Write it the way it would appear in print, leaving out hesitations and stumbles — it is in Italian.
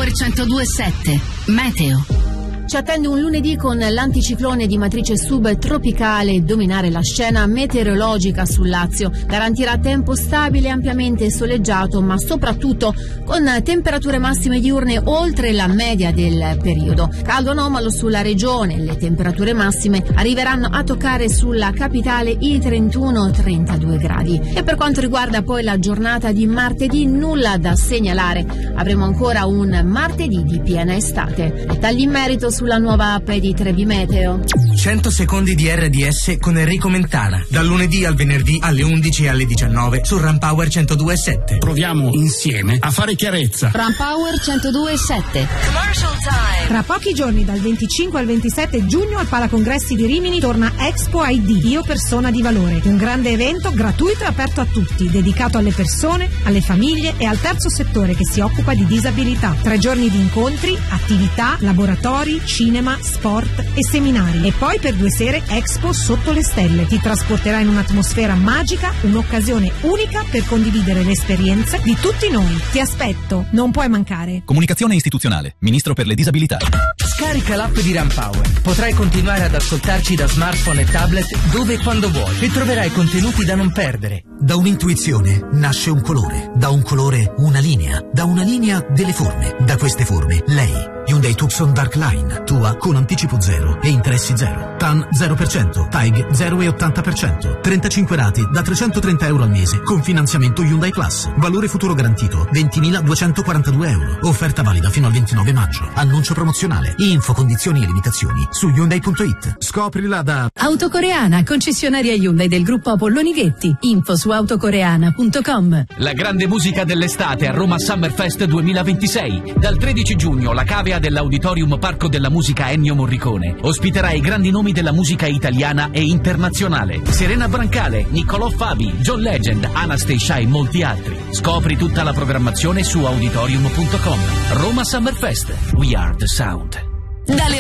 Power 102.7 Meteo. Ci attende un lunedì con l'anticiclone di matrice subtropicale dominare la scena meteorologica sul Lazio. Garantirà tempo stabile, ampiamente soleggiato, ma soprattutto con temperature massime diurne oltre la media del periodo. Caldo anomalo sulla regione, le temperature massime arriveranno a toccare sulla capitale i 31-32 gradi. E per quanto riguarda poi la giornata di martedì, nulla da segnalare. Avremo ancora un martedì di piena estate. Dettagli in merito sulla nuova app di Trebi Meteo. 100 secondi di RDS con Enrico Mentana, dal lunedì al venerdì alle 11 e alle 19 su Ram Power 102.7. Proviamo insieme a fare chiarezza. Ram Power 102.7. Commercial time. Tra pochi giorni, dal 25 al 27 giugno, al Palacongressi di Rimini torna Expo ID, Io Persona di Valore. Un grande evento gratuito e aperto a tutti, dedicato alle persone, alle famiglie e al terzo settore che si occupa di disabilità. 3 giorni di incontri, attività, laboratori, cinema, sport e seminari. E poi per 2 sere Expo sotto le stelle. Ti trasporterà in un'atmosfera magica, un'occasione unica per condividere le esperienze di tutti noi. Ti aspetto, non puoi mancare. Comunicazione istituzionale, Ministro per le disabilità. Scarica l'app di Ram Power. Potrai continuare ad ascoltarci da smartphone e tablet dove e quando vuoi e troverai contenuti da non perdere. Da un'intuizione nasce un colore, da un colore una linea, da una linea delle forme, da queste forme lei. Hyundai Tucson Dark Line, tua con anticipo 0 e interessi 0. TAN 0%, TAIG 0,80%, 35 rate da €330 al mese con finanziamento Hyundai Plus. Valore futuro garantito 20.242 euro. Offerta valida fino al 29 maggio. Annuncio promozionale. Info, condizioni e limitazioni su Hyundai.it. Scoprila da Autocoreana, concessionaria Hyundai del gruppo Apolloni Ghetti. Info su autocoreana.com. La grande musica dell'estate a Roma Summerfest 2026. Dal 13 giugno la cavea dell'Auditorium Parco della Musica Ennio Morricone ospiterà i grandi nomi della musica italiana e internazionale: Serena Brancale, Niccolò Fabi, John Legend, Anastasia e molti altri. Scopri tutta la programmazione su auditorium.com. Roma Summerfest. We are the sound. Dalle